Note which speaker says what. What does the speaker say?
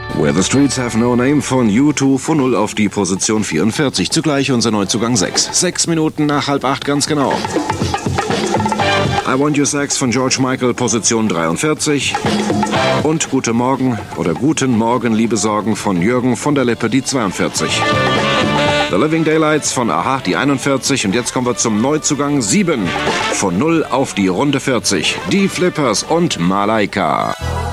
Speaker 1: Where the Streets Have No Name von U2 von 0 auf die Position 44. Zugleich unser Neuzugang 6. 6 Minuten nach 7:30 ganz genau. I Want Your Sex von George Michael, Position 43. Und Guten Morgen oder Guten Morgen, liebe Sorgen von Jürgen von der Lippe, die 42. The Living Daylights von Aha, die 41. Und jetzt kommen wir zum Neuzugang 7. Von 0 auf die Runde 40. Die Flippers und Malaika.